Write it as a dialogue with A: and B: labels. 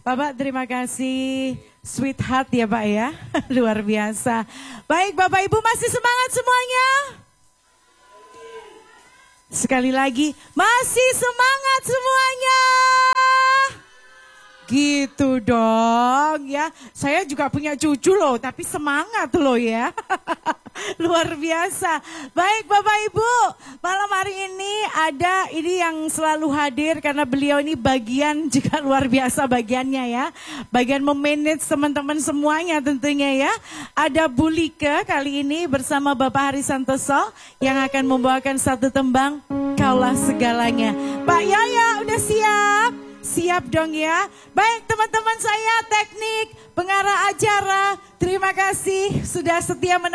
A: Bapak terima kasih, sweetheart ya Pak ya, luar biasa. Baik Bapak Ibu masih semangat semuanya? Sekali lagi, masih semangat semuanya? Gitu dong ya, saya juga punya cucu loh, tapi semangat loh ya. Luar biasa. Baik Bapak Ibu, malam hari ini ada ini yang selalu hadir karena beliau ini bagian juga luar biasa bagiannya ya. Bagian memanage teman-teman semuanya tentunya ya. Ada Bu Lika kali ini bersama Bapak Hari Santoso yang akan membawakan satu tembang Kaulah Segalanya. Pak Yaya udah siap? Siap dong ya. Baik teman-teman saya teknik, pengarah acara, terima kasih sudah setia menonton.